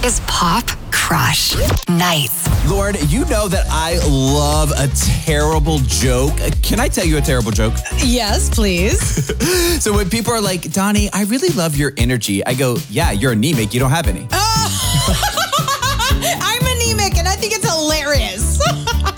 is Pop Crush Nights. Lord, you know that I love a terrible joke. Can I tell you a terrible joke? Yes, please. So when people are like, Donnie, I really love your energy, I go, yeah, you're anemic. You don't have any. I'm anemic and I think it's hilarious.